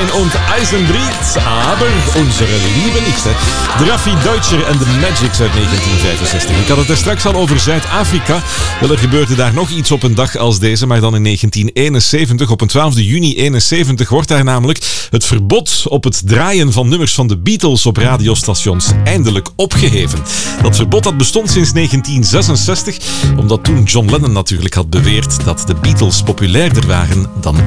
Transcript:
Stein und Eisenbriet, aber unsere Liebe nicht. De Raffi Deutscher en de Magics uit 1965. Ik had het er straks al over Zuid-Afrika. Wel, er gebeurde daar nog iets op een dag als deze, maar dan in 1971. Op een 12 juni 71 wordt daar namelijk het verbod op het draaien van nummers van de Beatles op radiostations eindelijk opgeheven. Dat verbod dat bestond sinds 1966, omdat toen John Lennon natuurlijk had beweerd dat de Beatles populairder waren dan